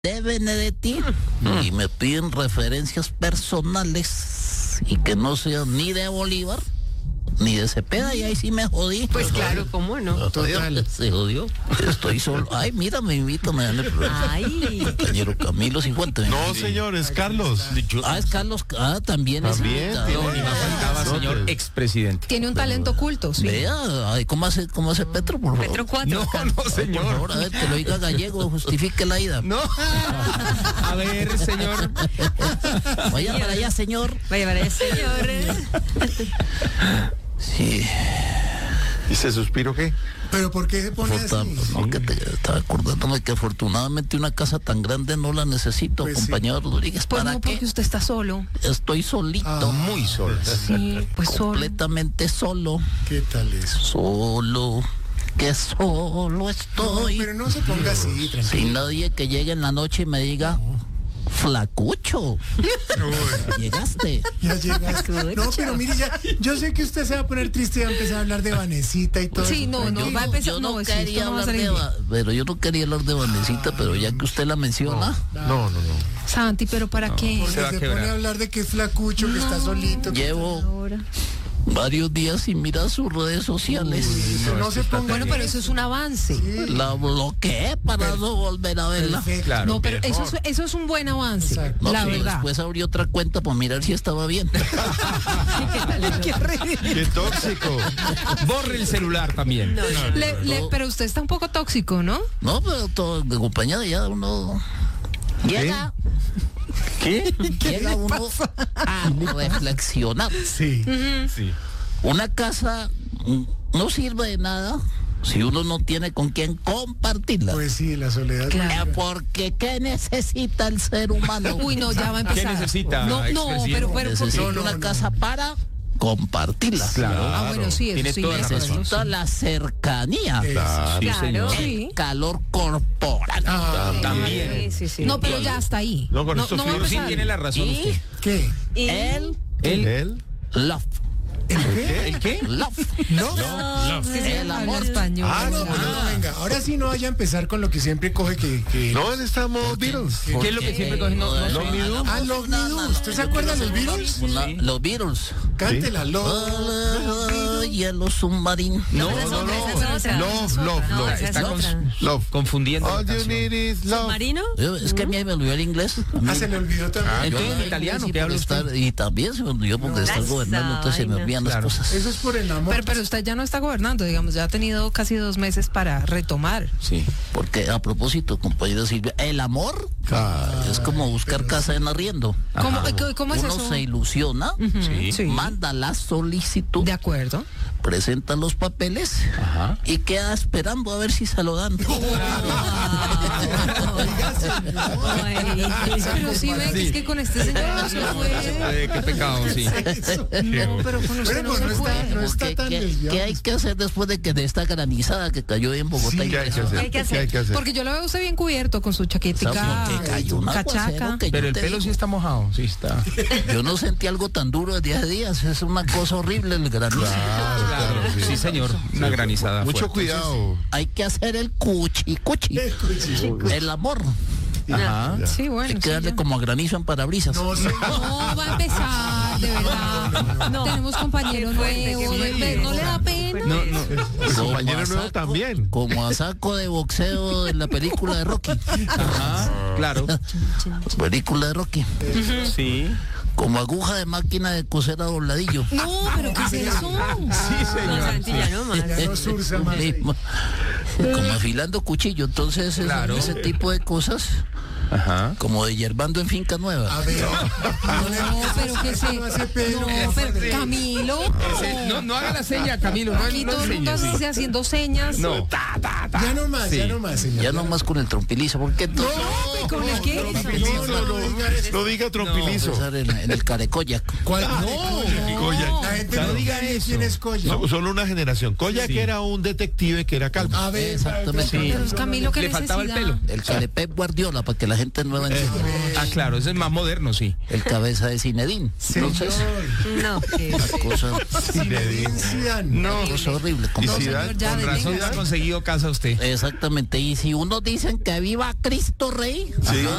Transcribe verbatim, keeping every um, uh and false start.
de Benedetti mm. y me piden referencias personales y que no sean ni de Bolívar ni de Cepeda, y ahí sí me jodí. Pues claro, ¿cómo no? Total, se jodió. Estoy solo. Ay, mira, me invito, me dan el programa. Ay. Compañero Camilo Cifuentes. No, señor, es Carlos. Ah, es Carlos. Ah, también, también es tiene, no, ni más faltaba, señor expresidente. Tiene un talento oculto, sí. Vea, ay, ¿cómo hace, cómo hace Petro, por favor? Petro cuatro. No, no, señor. Por favor, a ver, que lo diga gallego, justifique la ida. No. A ver, señor. Vaya para allá, señor. Vaya para allá, señor. Sí. ¿Y ese suspiro qué? ¿Pero por qué se pone así? No, que te, estaba acordándome que afortunadamente una casa tan grande no la necesito, pues compañero sí. Rodríguez. Pues ¿Para no, qué? porque usted está solo. Estoy solito. Ah, muy solo. Sí, pues solo. Completamente solo. ¿Qué tal eso? Solo. Que solo estoy. No, pero no se ponga así, tranquilo. Sin nadie que llegue en la noche y me diga... Flacucho. Llegaste. Ya llegaste. No, pero mire, ya, yo sé que usted se va a poner triste y va a empezar a hablar de Vanesita y todo. Sí, eso. no, no, Yo va a empezar. yo no, No, sí, quería esto no va a hablar salir de bien. Va- pero yo no quería hablar de Vanesita, pero ya que usted la menciona, No, no, no. Santi, ¿pero para qué? Porque Se va a se quebrar. pone a hablar de que es flacucho, que está solito. que llevo Ahora. varios días sin mirar sus redes sociales. está- No, se ponga. Bueno, pero eso es un avance. La bloqueé para no volver a verla. Perfecto. Claro. No, pero mejor. eso es, eso es un buen avance. Exacto. No, la pero verdad. después abrí otra cuenta para mirar si estaba bien. Qué ridículo. Qué tóxico. Borre el celular también. No, no. Le- le- pero usted está un poco tóxico, ¿no? No, pero todo de compañía ya uno llega, ¿Qué? llega uno a reflexionar. Sí. Sí. Una casa mm, no sirve de nada si uno no tiene con quién compartirla. Pues sí, la soledad. Claro. Eh, Porque ¿qué necesita el ser humano? Uy, no, ya va a empezar. ¿Qué necesita, No, no, expresidente? pero, pero ¿por Necesita qué? No, no, una no. casa para compartirla. Claro. Ah, bueno, sí, eso Tiene sí, toda la eso razón. Necesita la cercanía, Eh, Claro, Claro. señor. Sí. el calor corporal. Ah, También. Sí, sí, sí. No, pero ya hasta ahí. No, con esto no va a sí, sí empezar. tiene la razón Y usted. ¿Qué? Y- el ¿El? ¿El? love. ¿El qué? ¿El qué? Love. No. Es que se El habla amor. español. Ah, no, pero no, venga. Ahora sí no vaya a empezar con lo que siempre coge que... que... No, estamos Beatles. ¿Qué es lo que siempre coge? No, no, Los sé. Beatles. Ah, los Beatles. ¿Usted se acuerda de los Beatles? Una- Los Beatles. Cántela, los... Y a los submarinos. No, esa es no, otra, no. esa es otra. Love, love, No, love. esa es Está con- otra. love. Confundiendo. All you need is love. ¿Submarino? Yo- Es que a mí me olvidó el inglés. A mí- Ah, se le olvidó también. Ah, yo entonces hablo en italiano, inglés y ¿qué por habla estar- usted? Y también se me olvidó porque No. está Esa gobernando, entonces se me vaina. olvidan Claro. las cosas. Eso es por el amor. Pero, pero usted ya no está gobernando, digamos, ya ha tenido casi dos meses para retomar. Sí. Porque a propósito, compañera Silvia, el amor es como buscar casa en arriendo. ¿Cómo, Ajá. eh, ¿cómo es Uno eso? se ilusiona, Sí. Sí. manda la solicitud, De acuerdo. presenta los papeles Ajá. y queda esperando a ver si se lo dan. Ay, Pero sí ve que es que con este señor no se puede. Eh, qué pecado, sí. No, pero con usted Bueno, no pues se no está, puede. no está ¿Qué, tan qué- desviado. qué hay que hacer después de que de esta granizada que cayó en Bogotá? Sí, y ¿Qué hay que eso? hacer? ¿Qué hay que hacer? ¿Qué hay que hacer? Porque yo lo veo a usted bien cubierto con su chaquetica ¿Sabe? Que cayó un cachaca. aguacero que yo Pero el te pelo digo, sí está mojado. Sí está. yo no sentí algo tan duro desde hace días. Es una cosa horrible el granizo. Claro, sí, señor. Una granizada. Mucho fuerte. cuidado. Hay que hacer el cuchi cuchi. El amor. Ajá. Sí, bueno. Hay que sí, darle ya. como a granizo en parabrisas. No, sí. No, va a empezar, de verdad. No. Tenemos compañeros Qué fuerte, qué nuevos. fuerte. ¿No le da pena? No, no. El Como compañero a nuevo saco- también. Como a saco de boxeo en la película de Rocky. Ajá. Claro. Película de Rocky. Sí. Como aguja de máquina de coser a dobladillo. No, pero ¿qué es eso? Sí, No, señor. Santi, ya no más. Ya no surza más. Mismo. Como afilando cuchillo. Entonces, es- Claro. ese tipo de cosas, Ajá. como de yerbando en finca nueva. A ver. No, le- No, pero que se. No hace pelo. No, pero Camilo. Ese- No, no haga la seña, Camilo. No, Aquí no todo el mundo enseñe, sí. así haciendo señas. No. Ta, ta, ta. Ya no más, Sí. ya no más, señor. Ya no más con el trompilizo, porque entonces No, ¿con el qué? Trompilizo, No, no, diga eso. no diga trompilizo. empezar en, en el carecoya. ¿Cuál? No. Koyak. La gente No no diga diga ni eso. quién es Koyak. So- Solo una generación. Koyak Sí. era un detective que era calvo. A ver, Exactamente. para- Pero es Camilo, ¿qué Le faltaba el pelo. El Calepep Guardiola, para que la gente nueva entienda. Ah, claro, ese es más moderno, sí. El cabeza de Zinedine. Entonces, Señor. No, que una cosa, Zinedine Zidane. No. una cosa horrible. ¿Y como- Zidane? señor, ya Con de razón venga. ha conseguido casa usted. Exactamente. Y si unos dicen que viva Cristo Rey, Sí. Ajá.